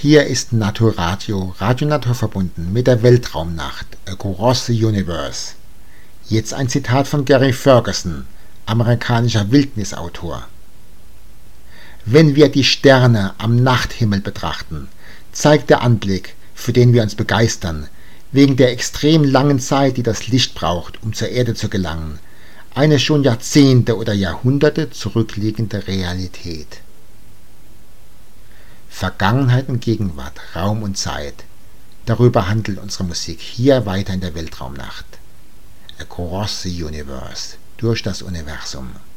Hier ist Naturadio, Radio Natur verbunden mit der Weltraumnacht, Across the Universe. Jetzt ein Zitat von Gary Ferguson, amerikanischer Wildnisautor. Wenn wir die Sterne am Nachthimmel betrachten, zeigt der Anblick, für den wir uns begeistern, wegen der extrem langen Zeit, die das Licht braucht, um zur Erde zu gelangen, eine schon Jahrzehnte oder Jahrhunderte zurückliegende Realität. Vergangenheit und Gegenwart, Raum und Zeit, darüber handelt unsere Musik hier weiter in der Weltraumnacht. Across the Universe, durch das Universum.